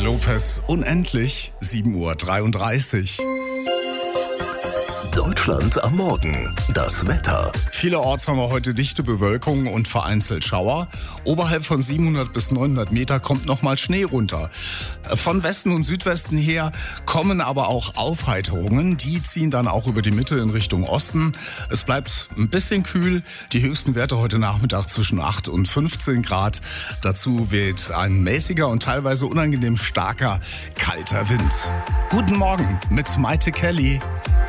Lopez, unendlich, 7:33 Uhr. Deutschland am Morgen. Das Wetter. Vielerorts haben wir heute dichte Bewölkung und vereinzelt Schauer. Oberhalb von 700 bis 900 Meter kommt nochmal Schnee runter. Von Westen und Südwesten her kommen aber auch Aufheiterungen. Die ziehen dann auch über die Mitte in Richtung Osten. Es bleibt ein bisschen kühl. Die höchsten Werte heute Nachmittag zwischen 8 und 15 Grad. Dazu weht ein mäßiger und teilweise unangenehm starker, kalter Wind. Guten Morgen mit Maite Kelly.